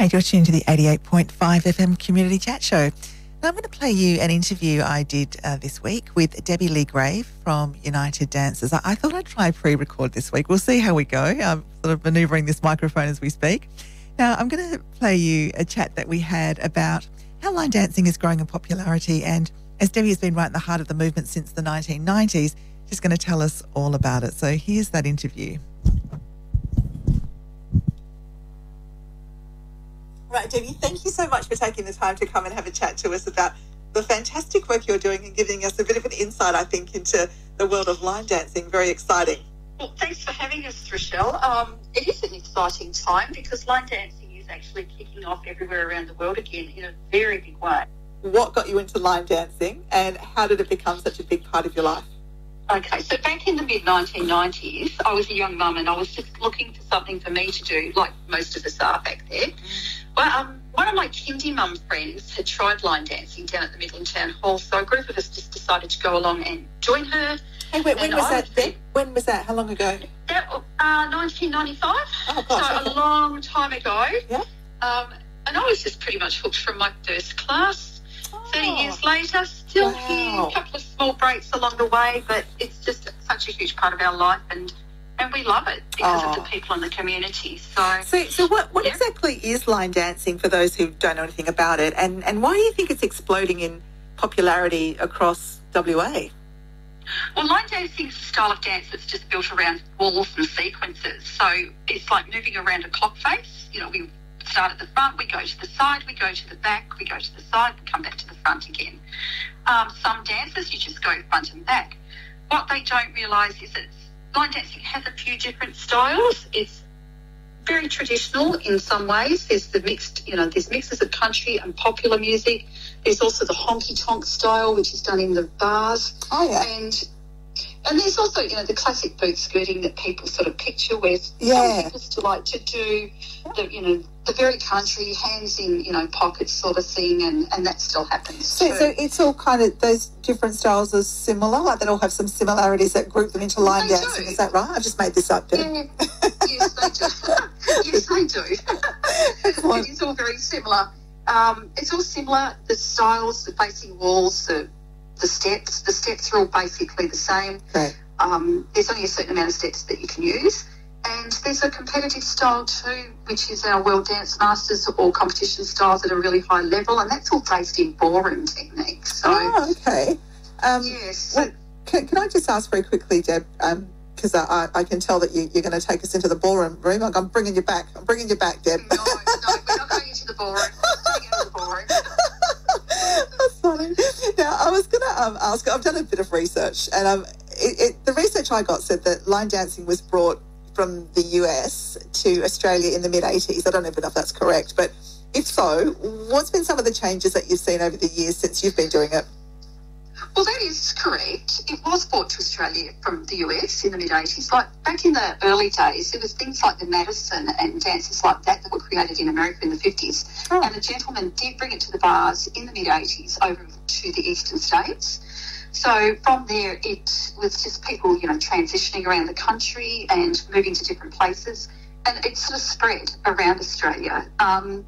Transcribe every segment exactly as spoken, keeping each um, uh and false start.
right, you're tuned to the eighty-eight point five F M Community Chat Show. Now, I'm going to play you an interview I did uh, this week with Debbie Lee Grave from United Dancers. I, I thought I'd try pre-record this week. We'll see how we go. I'm sort of manoeuvring this microphone as we speak. Now, I'm going to play you a chat that we had about how line dancing is growing in popularity, and as Debbie has been right in the heart of the movement since the nineteen nineties, she's going to tell us all about it. So here's that interview. Right, Debbie, thank you so much for taking the time to come and have a chat to us about the fantastic work you're doing and giving us a bit of an insight, I think, into the world of line dancing. Very exciting. Well, thanks for having us, Rochelle. Um, it is an exciting time because line dancing is actually kicking off everywhere around the world again in a very big way. What got you into line dancing and how did it become such a big part of your life? Okay, so back in the mid nineteen nineties, I was a young mum and I was just looking for something for me to do, like most of us are back there. Well, um, one of my kindy mum friends had tried line dancing down at the Midland Town Hall, so a group of us just decided to go along and join her. Hey, wait, when was I that? Was when was that? How long ago? That, uh, nineteen ninety-five. Oh, gosh. So okay. A long time ago. Yeah. Um, and I was just pretty much hooked from my first class. Oh. thirty years later, still wow. here, a couple of small breaks along the way, but it's just such a huge part of our life, and And we love it because oh. of the people in the community. So, so, so what, what yeah. exactly is line dancing for those who don't know anything about it? And, and why do you think it's exploding in popularity across W A? Well, line dancing is a style of dance that's just built around walls and sequences. So it's like moving around a clock face. You know, we start at the front, we go to the side, we go to the back, we go to the side, we come back to the front again. Um, some dances, you just go front and back. What they don't realise is that line dancing has a few different styles. It's very traditional in some ways. There's the mixed, you know, there's mixes of country and popular music. There's also the honky-tonk style, which is done in the bars. Oh, yeah. And and there's also, you know, the classic boot skirting that people sort of picture where yeah. some people still like to do, the, you know, the very country, hands in, you know, pockets sort of thing, and, and that still happens so, too. So it's all kind of, those different styles are similar, like they all have some similarities that group them into line they dancing, do. Is that right? I've just made this up, Deb. Yeah. Yes, they do. Yes, they do. It is all very similar. Um, it's all similar, the styles, the facing walls, the the steps. The steps are all basically the same. Right. Um, there's only a certain amount of steps that you can use. And there's a competitive style too, which is our World Dance Masters or competition styles at a really high level, and that's all based in ballroom techniques. So, oh, okay. Um, yes. Well, can, can I just ask very quickly, Deb, because um, I, I can tell that you, you're going to take us into the ballroom room. I'm bringing you back. I'm bringing you back, Deb. No, no, we're not going into the ballroom. We're going into the ballroom. That's funny. Now, I was going to um, ask, I've done a bit of research, and um, it, it, the research I got said that line dancing was brought from the U S to Australia in the mid eighties. I don't even know if that's correct, but if so, what's been some of the changes that you've seen over the years since you've been doing it? Well, that is correct. It was brought to Australia from the U S in the mid eighties. Like back in the early days, there was things like the Madison and dances like that that were created in America in the fifties. Oh. And the gentleman did bring it to the bars in the mid eighties over to the eastern states. So from there, it was just people, you know, transitioning around the country and moving to different places, and it sort of spread around Australia. Um,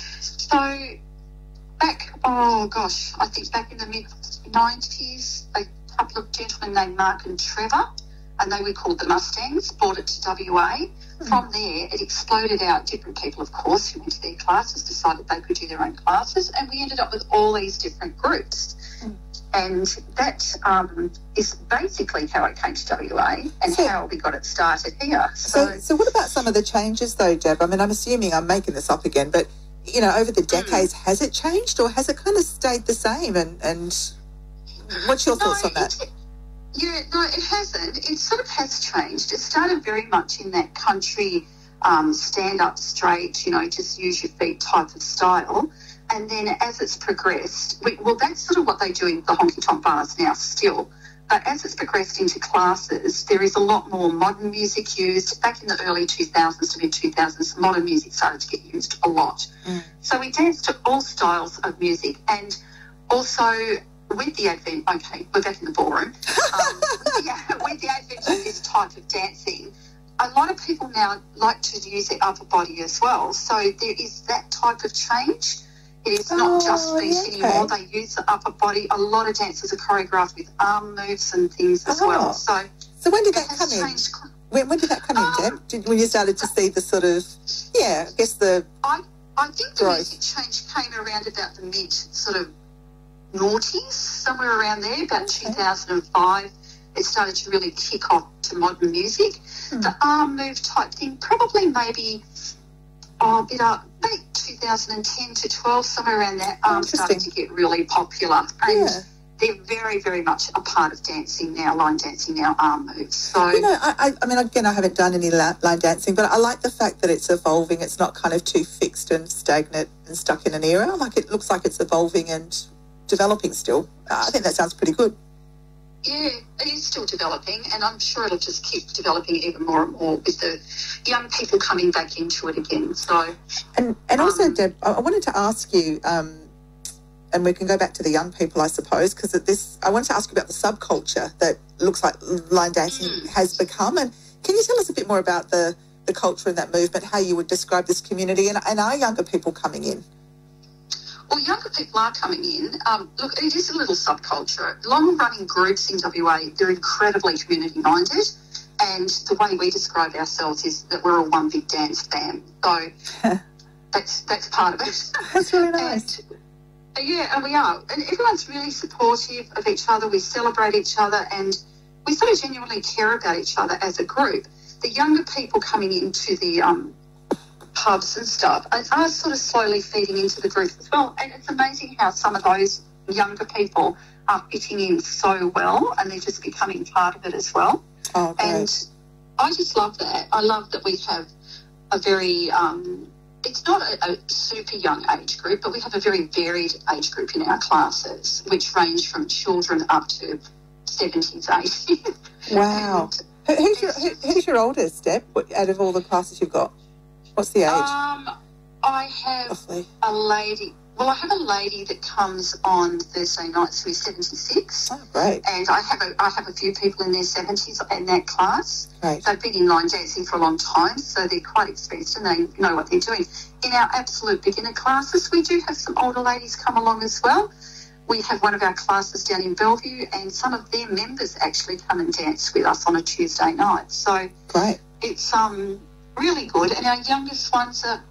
so back, oh gosh, I think back in the mid nineties, a couple of gentlemen named Mark and Trevor, and they were called the Mustangs, brought it to W A. Mm-hmm. From there, it exploded out. Different people, of course, who went to their classes decided they could do their own classes, and we ended up with all these different groups. Mm-hmm. And that um, is basically how it came to W A and so, how we got it started here. So, so, so what about some of the changes, though, Deb? I mean, I'm assuming I'm making this up again, but, you know, over the decades, mm. has it changed or has it kind of stayed the same? And, and what's your no, thoughts on that? It, yeah, no, it hasn't. It sort of has changed. It started very much in that country um, stand up straight, you know, just use your feet type of style. And then as it's progressed, we, well, that's sort of what they do in the honky-tonk bars now still. But as it's progressed into classes, there is a lot more modern music used. Back in the early two thousands to mid two thousands, modern music started to get used a lot. Mm. So we danced to all styles of music. And also with the advent, okay, we're back in the ballroom. um, with, the, with the advent of this type of dancing, a lot of people now like to use their upper body as well. So there is that type of change. It is not Oh, just feet yeah, anymore. okay. They use the upper body. A lot of dances are choreographed with arm moves and things as Oh. well. So So when did it that has come in? changed. When, when did that come Um, in, Deb? Did, when you started to see the sort of, yeah, I guess the, I, I think the Growth. music change came around about the mid sort of noughties, somewhere around there, about Okay. two thousand five. It started to really kick off to modern music. Hmm. The arm move type thing, probably maybe oh, a bit up, maybe two thousand ten to twelve, somewhere around that, arm started to Interesting. get really popular. And yeah. they're very, very much a part of dancing now, line dancing now, arm moves. So, You know, I, I, I mean, again, I haven't done any la- line dancing, but I like the fact that it's evolving. It's not kind of too fixed and stagnant and stuck in an era. Like, it looks like it's evolving and developing still. Uh, I think that sounds pretty good. yeah, it is still developing, and I'm sure it'll just keep developing even more and more with the young people coming back into it again. So, And and also, Um, Deb, I I wanted to ask you, um, and we can go back to the young people, I suppose, because this, I wanted to ask you about the subculture that looks like line dancing Mm. has become. And can you tell us a bit more about the, the culture and that movement, how you would describe this community, and, and are younger people coming in? well, younger people are coming in. Um, look, it is a little subculture. Long-running groups in W A, they're incredibly community-minded, and the way we describe ourselves is that we're all one big dance fam. So that's that's part of it. That's really nice. And, uh, yeah, and we are. And everyone's really supportive of each other. We celebrate each other, and we sort of genuinely care about each other as a group. The younger people coming into the um, pubs and stuff are, are sort of slowly feeding into the group as well. And it's amazing how some of those younger people are fitting in so well, and they're just becoming part of it as well. Oh, great. And I just love that. I love that we have a very, um, it's not a, a super young age group, but we have a very varied age group in our classes, which range from children up to seventies, eighties. Wow. Who, who's, your, who, who's your oldest, Deb, what- out of all the classes you've got? What's the age, Um, I have roughly? a lady, well, I have a lady that comes on Thursday nights who's seventy-six. Oh, great, And I have a I have a few people in their seventies in that class. great. They've been in line dancing for a long time, so they're quite experienced and they know what they're doing. In our absolute beginner classes, we do have some older ladies come along as well. We have one of our classes down in Bellevue, and some of their members actually come and dance with us on a Tuesday night. So Great. it's um really good. And our youngest ones are,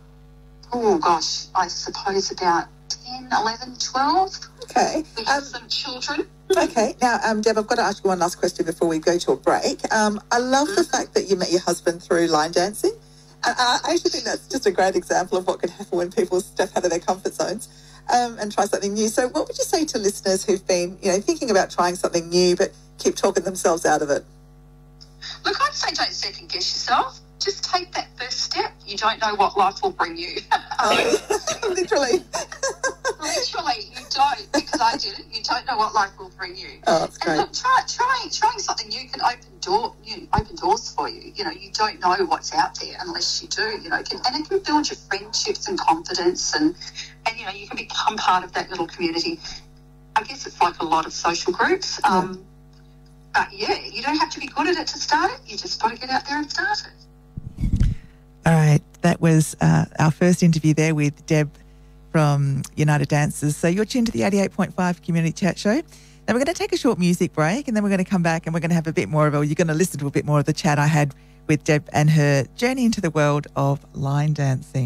oh gosh, I suppose about ten, eleven, twelve. Okay. We have Um, some children. Okay, now, um, Deb, I've got to ask you one last question before we go to a break. Um, I love the fact that you met your husband through line dancing. And I I actually think that's just a great example of what can happen when people step out of their comfort zones um, and try something new. So what would you say to listeners who've been, you know, thinking about trying something new but keep talking themselves out of it? Look, I'd say don't second guess yourself. Just take that first step. You don't know what life will bring you. Literally. Literally, you don't, because I did it. You don't know what life will bring you. Oh, that's And great. look, try, try, trying something new can open door, you know, open doors for you. You know, you don't know what's out there unless you do. You know, it can, and it can build your friendships and confidence, and and you know, you can become part of that little community. I guess it's like a lot of social groups. Um, But yeah, you don't have to be good at it to start it. You just got to get out there and start it. All right, that was uh, our first interview there with Deb from United Dancers. So you're tuned to the eighty-eight point five Community Chat Show. Now we're going to take a short music break, and then we're going to come back and we're going to have a bit more of a, you're going to listen to a bit more of the chat I had with Deb and her journey into the world of line dancing.